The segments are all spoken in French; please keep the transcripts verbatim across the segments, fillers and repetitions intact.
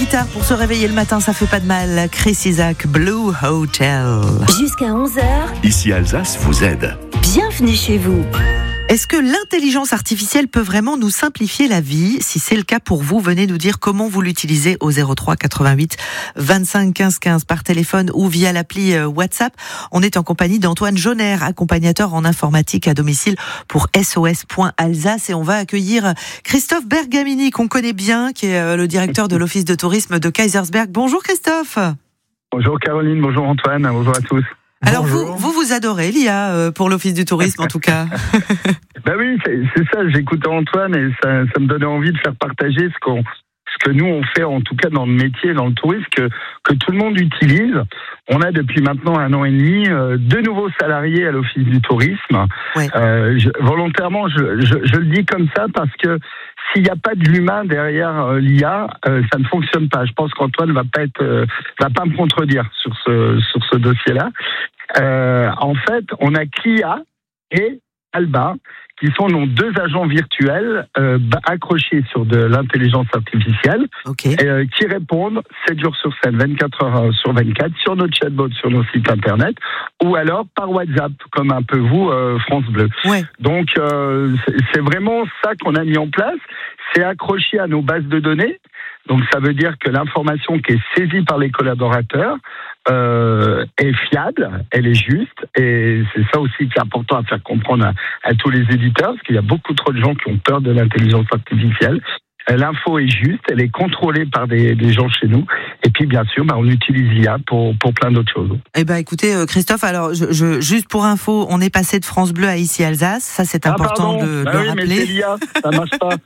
guitare pour se réveiller le matin, ça fait pas de mal. Chris Isaak, Blue Hotel. Jusqu'à onze heures. Ici Alsace vous aide. Bienvenue chez vous. Est-ce que l'intelligence artificielle peut vraiment nous simplifier la vie ? Si c'est le cas pour vous, venez nous dire comment vous l'utilisez au zéro trois quatre-vingt-huit vingt-cinq quinze quinze par téléphone ou via l'appli WhatsApp. On est en compagnie d'Antoine Jonner, accompagnateur en informatique à domicile pour S O S point Alsace, et on va accueillir Christophe Bergamini, qu'on connaît bien, qui est le directeur de l'office de tourisme de Kaysersberg. Bonjour Christophe. Bonjour Caroline, bonjour Antoine, bonjour à tous. Alors vous, vous, vous adorez l'I A pour l'office du tourisme en tout cas. Ben oui, c'est, c'est ça, j'écoutais Antoine et ça, ça me donnait envie de faire partager ce qu'on, ce que nous on fait en tout cas dans le métier, dans le tourisme, que, que tout le monde utilise. On a depuis maintenant un an et demi euh, deux nouveaux salariés à l'office du tourisme. Ouais. Euh, je, volontairement, je, je, je le dis comme ça parce que s'il n'y a pas de l'humain derrière euh, l'I A, euh, ça ne fonctionne pas. Je pense qu'Antoine va pas être, euh, va pas me contredire sur ce sur ce dossier-là. Euh, en fait, on a Clia et Alba, qui sont nos deux agents virtuels euh, accrochés sur de l'intelligence artificielle, okay. euh, qui répondent sept jours sur sept, vingt-quatre heures sur vingt-quatre, sur notre chatbot, sur nos sites internet, ou alors par WhatsApp, comme un peu vous, euh, France Bleu. Ouais. Donc, euh, c'est, c'est vraiment ça qu'on a mis en place. C'est accroché à nos bases de données. Donc, ça veut dire que l'information qui est saisie par les collaborateurs euh, est fiable, elle est juste, et c'est ça aussi qui est important à faire comprendre à, à tous les éditeurs, parce qu'il y a beaucoup trop de gens qui ont peur de l'intelligence artificielle. L'info est juste, elle est contrôlée par des, des gens chez nous. Et puis, bien sûr, bah, on utilise l'I A pour, pour plein d'autres choses. Eh ben, écoutez, Christophe, alors, je, je, juste pour info, on est passé de France Bleu à Ici Alsace. Ça, c'est ah, important pardon. de, bah de oui, rappeler. Mais c'est l'I A, ça marche pas.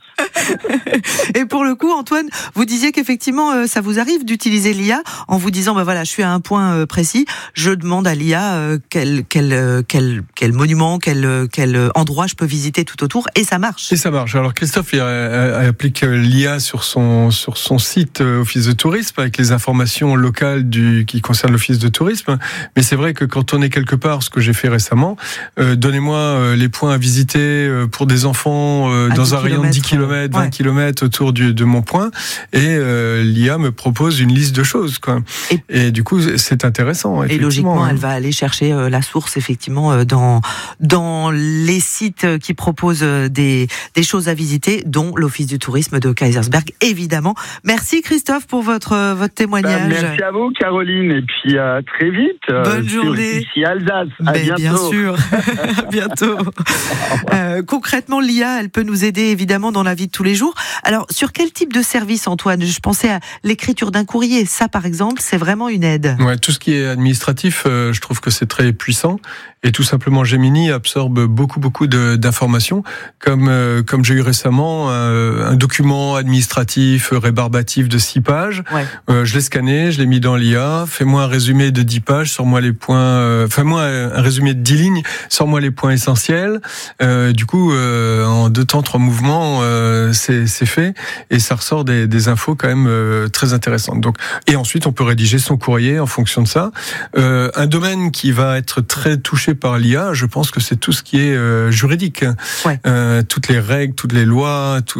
Et pour le coup, Antoine, vous disiez qu'effectivement, ça vous arrive d'utiliser l'I A en vous disant, ben voilà, je suis à un point précis, je demande à l'I A quel, quel, quel, quel monument, quel, quel endroit je peux visiter tout autour, et ça marche. Et ça marche. Alors, Christophe, il applique l'I A sur son sur son site euh, Office de tourisme avec les informations locales du qui concernent l'Office de tourisme. Mais c'est vrai que quand on est quelque part, ce que j'ai fait récemment, euh, donnez-moi euh, les points à visiter euh, pour des enfants euh, dans un rayon de dix kilomètres, vingt kilomètres autour du, de mon point, et euh, l'I A me propose une liste de choses, quoi. Et, et du coup, c'est intéressant. Et logiquement, elle va aller chercher euh, la source effectivement euh, dans dans les sites qui proposent des des choses à visiter, dont l'Office du tourisme de Kaysersberg. Évidemment. Merci Christophe pour votre votre témoignage. Ben, merci à vous Caroline, et puis à très vite. Bonne journée. Ici Alsace. À ben, bientôt. Bien sûr. À bientôt. Euh, concrètement, l'I A, elle peut nous aider évidemment dans la vie de tous les jours. Alors, sur quel type de service, Antoine ? Je pensais à l'écriture d'un courrier. Ça, par exemple, c'est vraiment une aide. Ouais, tout ce qui est administratif, euh, je trouve que c'est très puissant. Et tout simplement, Gemini absorbe beaucoup, beaucoup de, d'informations. Comme, euh, comme j'ai eu récemment euh, un document administratif, rébarbatif de six pages. Ouais. Euh, je l'ai scanné, je l'ai mis dans l'I A. Fais-moi un résumé de dix pages, sors-moi les points. Euh, fais-moi un résumé de dix lignes, sors-moi les points essentiels. Euh, du coup, euh, en deux temps, trois mouvements, euh, c'est, c'est fait, et ça ressort des, des infos quand même euh, très intéressantes. Donc, et ensuite, on peut rédiger son courrier en fonction de ça. Euh, un domaine qui va être très touché par l'I A, je pense que c'est tout ce qui est euh, juridique. Ouais. Euh, toutes les règles, toutes les lois, tout,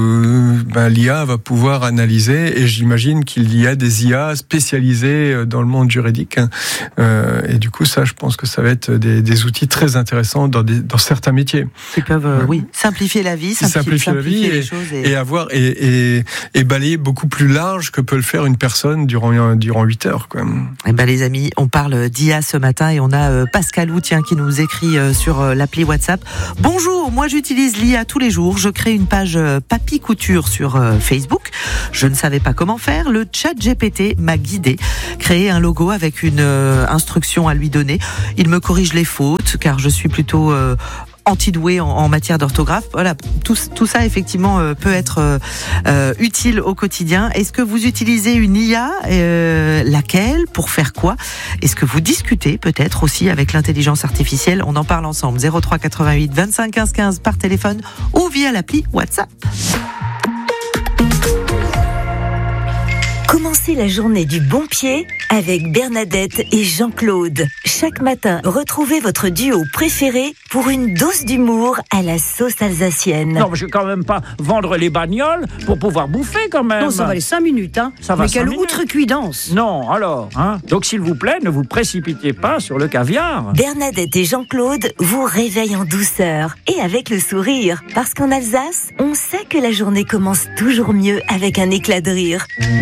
ben, l'I A va pouvoir analyser, et j'imagine qu'il y a des I A spécialisées dans le monde juridique. Euh, et du coup, ça, je pense que ça va être des, des outils très intéressants dans, des, dans certains métiers. Qui peuvent, euh, oui, simplifier la vie, simplifier, simplifier, simplifier la vie, et, les choses. Et, et avoir, et, et, et balayer beaucoup plus large que peut le faire une personne durant, durant huit heures, quoi. Eh ben, les amis, on parle d'I A ce matin, et on a euh, Pascal Outien qui nous écrit euh, sur euh, l'appli WhatsApp. Bonjour, moi j'utilise l'I A tous les jours. Je crée une page euh, Papy Couture sur euh, Facebook. Je ne savais pas comment faire. Le chat G P T m'a guidé. Créer un logo avec une euh, instruction à lui donner. Il me corrige les fautes, car je suis plutôt euh, anti-doué en, en matière d'orthographe. Voilà, tout, tout ça effectivement euh, peut être euh, euh, utile au quotidien. Est-ce que vous utilisez une I A euh, Laquelle ? Pour faire quoi ? Est-ce que vous discutez peut-être aussi avec l'intelligence artificielle ? On en parle ensemble. zéro trois quatre-vingt-huit vingt-cinq quinze quinze par téléphone ou via l'appli WhatsApp. Commencez la journée du bon pied avec Bernadette et Jean-Claude. Chaque matin, retrouvez votre duo préféré pour une dose d'humour à la sauce alsacienne. Non, mais je vais quand même pas vendre les bagnoles pour pouvoir bouffer quand même. Non, ça va les cinq minutes, hein. Ça va mais cinq quelle minutes. outrecuidance. Non, alors, hein. Donc s'il vous plaît, ne vous précipitez pas sur le caviar. Bernadette et Jean-Claude vous réveillent en douceur et avec le sourire. Parce qu'en Alsace, on sait que la journée commence toujours mieux avec un éclat de rire.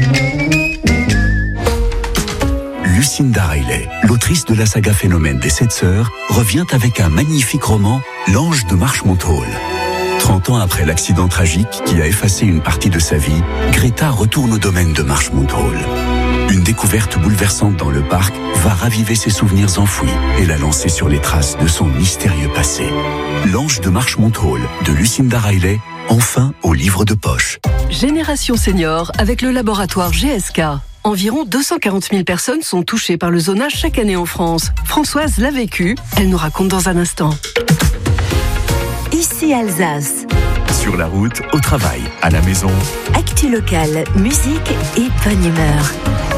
Lucinda Riley, l'autrice de la saga Phénomène des Sept Sœurs, revient avec un magnifique roman, L'Ange de Marchmont Hall. trente ans après l'accident tragique qui a effacé une partie de sa vie, Greta retourne au domaine de Marchmont Hall. Une découverte bouleversante dans le parc va raviver ses souvenirs enfouis et la lancer sur les traces de son mystérieux passé. L'Ange de Marchmont Hall de Lucinda Riley, enfin au livre de poche. Génération Senior avec le laboratoire G S K. Environ deux cent quarante mille personnes sont touchées par le zonage chaque année en France. Françoise l'a vécu, elle nous raconte dans un instant. Ici Alsace. Sur la route, au travail, à la maison. Actu locale, musique et bonne humeur.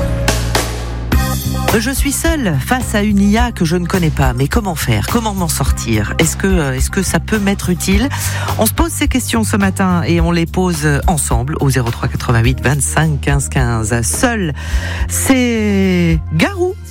Je suis seule face à une I A que je ne connais pas, mais comment faire? Comment m'en sortir? Est-ce que, est-ce que ça peut m'être utile? On se pose ces questions ce matin et on les pose ensemble au zéro trois quatre-vingt-huit vingt-cinq quinze quinze. Seul, c'est Garou